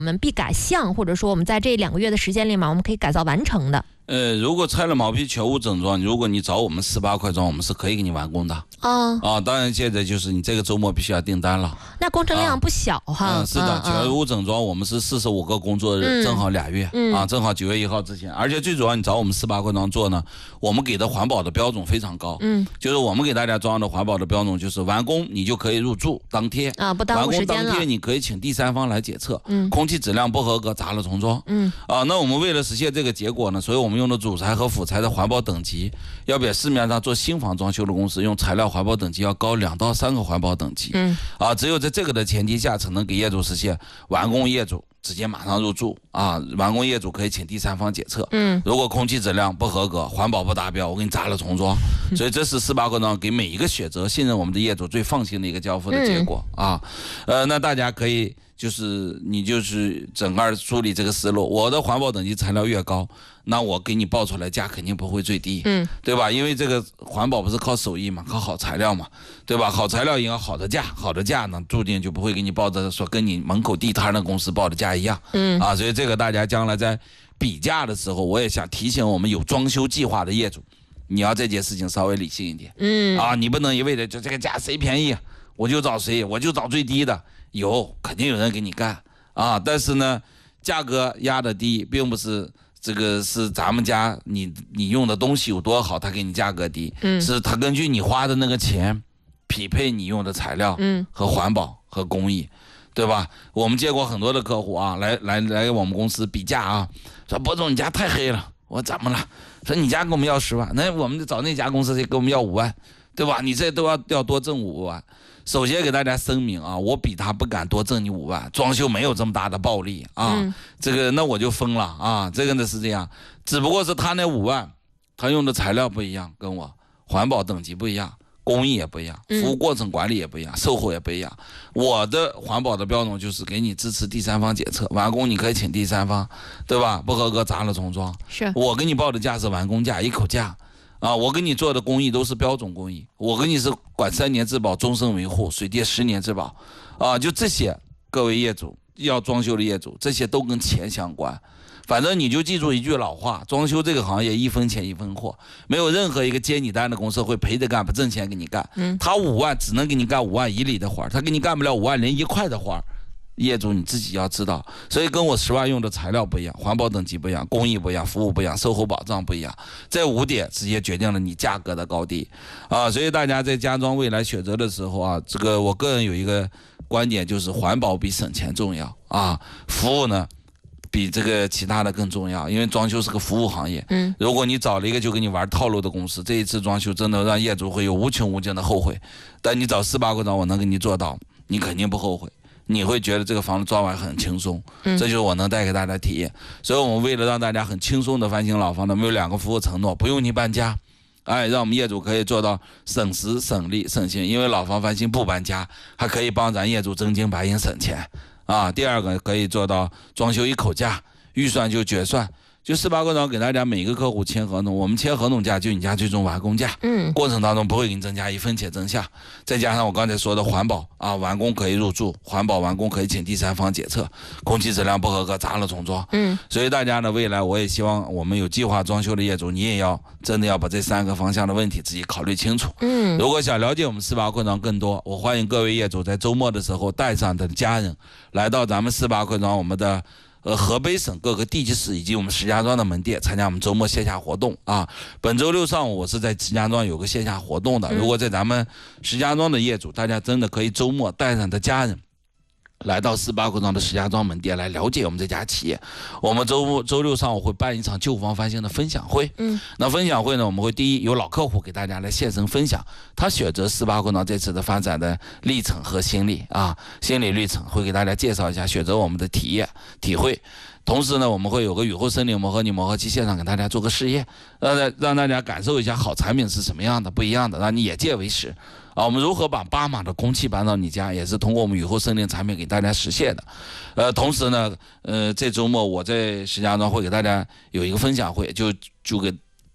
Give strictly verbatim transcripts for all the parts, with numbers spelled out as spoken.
我们必改项，或者说我们在这两个月的时间里面，我们可以改造完成的？ 呃，如果拆了毛坯全屋整装，如果你找我们四八快装，我们是可以给你完工的。 啊啊，当然现在就是你这个周末必须要订单了。 那工程量不小哈。 啊、嗯，是的，全屋整装我们是四十五个工作日， 嗯、 正好俩月、 嗯、 啊，正好九月一号之前。而且最主要，你找我们四八快装做呢，我们给的环保的标准非常高。嗯，就是我们给大家装的环保的标准，就是完工你就可以入住当天啊，不耽误时间了。 完工当天你可以请第三方来检测，嗯，空气质量不合格，砸了重装。嗯，啊，那我们为了实现这个结果呢，所以我们用的主材和辅材的环保等级，要比市面上做新房装修的公司用材料环保等级要高两到三个环保等级。嗯，啊，只有在这个的前提下，才能给业主实现完工业主直接马上入住啊，完工业主可以请第三方检测。嗯，如果空气质量不合格，环保不达标，我给你砸了重装。嗯、所以这是四八快装给每一个选择信任我们的业主最放心的一个交付的结果、嗯、啊。呃，那大家可以。就是你就是整个梳理这个思路，我的环保等级材料越高，那我给你报出来价肯定不会最低，嗯，对吧？因为这个环保不是靠手艺嘛，靠好材料嘛，对吧？好材料应该好的价，好的价呢，注定就不会给你报的说跟你门口地摊的公司报的价一样，嗯啊，所以这个大家将来在比价的时候，我也想提醒我们有装修计划的业主，你要这件事情稍微理性一点，嗯啊，你不能一味的就这个价谁便宜我就找谁，我就找最低的。有肯定有人给你干啊，但是呢，价格压得低，并不是这个是咱们家你你用的东西有多好，他给你价格低，嗯，是他根据你花的那个钱匹配你用的材料，嗯，和环保和工艺，对吧？我们见过很多的客户啊，来来来我们公司比价啊，说博总你家太黑了，我怎么了？说你家跟我们要十万，那我们就找那家公司给我们要五万，对吧？你这都要要多挣五万。首先给大家声明啊，我比他不敢多挣你五万，装修没有这么大的暴利啊，嗯、这个那我就疯了啊，这个呢是这样，只不过是他那五万，他用的材料不一样，跟我环保等级不一样，工艺也不一样，服务过程管理也不一样，售后也不一样。我的环保的标准就是给你支持第三方检测，完工你可以请第三方，对吧？不合格砸了重装。 是我给你报的价是完工价，一口价。啊，我给你做的工艺都是标准工艺，我给你是管三年质保、终身维护、水电十年质保，啊，就这些，各位业主要装修的业主，这些都跟钱相关。反正你就记住一句老话，装修这个行业一分钱一分货，没有任何一个接你单的公司会赔着干不挣钱给你干。嗯，他五万只能给你干五万以里的活，他给你干不了五万零一块的活。业主你自己要知道，所以跟我十万用的材料不一样，环保等级不一样，工艺不一样，服务不一样，售后保障不一样，这五点直接决定了你价格的高低啊！所以大家在家装未来选择的时候啊，这个我个人有一个观点，就是环保比省钱重要啊，服务呢比这个其他的更重要，因为装修是个服务行业。嗯，如果你找了一个就跟你玩套路的公司，这一次装修真的让业主会有无穷无尽的后悔。但你找四八快装，我能给你做到，你肯定不后悔。你会觉得这个房子装完很轻松，这就是我能带给大家的体验。所以我们为了让大家很轻松的翻新老房子，我们有两个服务承诺：不用你搬家，哎，让我们业主可以做到省时省力省心，因为老房翻新不搬家，还可以帮咱业主真金白银省钱啊。第二个可以做到装修一口价，预算就决算。就四八快装给大家每个客户签合同，我们签合同价就你家最终完工价，嗯，过程当中不会给你增加一分钱增项，再加上我刚才说的环保啊，完工可以入住，环保完工可以请第三方检测，空气质量不合格砸了重装，嗯，所以大家呢未来我也希望我们有计划装修的业主，你也要真的要把这三个方向的问题自己考虑清楚，嗯，如果想了解我们四八快装更多，我欢迎各位业主在周末的时候带上他的家人来到咱们四八快装我们的。呃，河北省各个地级市以及我们石家庄的门店参加我们周末线下活动啊。本周六上午我是在石家庄有个线下活动的，如果在咱们石家庄的业主，大家真的可以周末带上的家人来到四八快装的石家庄门店来了解我们这家企业。我们周周六上午会办一场旧房翻新的分享会。嗯，那分享会呢，我们会第一有老客户给大家来现身分享他选择四八快装这次的发展的历程和心理啊，心理历程会给大家介绍一下选择我们的体验体会。同时呢，我们会有个雨后森林磨合泥磨合期现场给大家做个试验，让让大家感受一下好产品是什么样的，不一样的，让你眼界为实。啊，我们如何把巴马的空气搬到你家，也是通过我们雨后森林产品给大家实现的。呃，同时呢，呃，这周末我在石家庄会给大家有一个分享会，就就给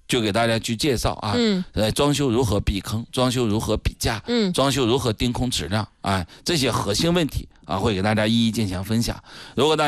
就给大家去介绍啊， 嗯， 呃，装修如何避坑，装修如何比价， 嗯， 装修如何定控质量，啊，这些核心问题啊，会给大家一一进行分享。如果大家